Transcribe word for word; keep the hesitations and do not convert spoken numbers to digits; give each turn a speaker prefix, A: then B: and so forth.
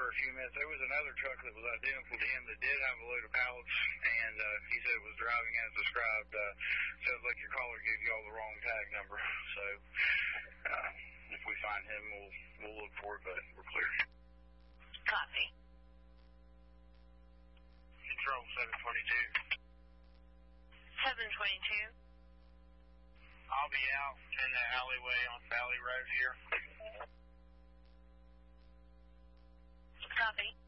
A: a few minutes. There was another truck that was identical to him that did have a load of pallets, and uh, he said it was driving as described. Uh, sounds like your caller gave you all the wrong tag number. So uh, if we find him, we'll we'll look for it, but we're clear.
B: Copy.
A: Control seven twenty-two.
B: seven twenty-two.
A: I'll be out in the alleyway on Valley Road here.
B: Copy.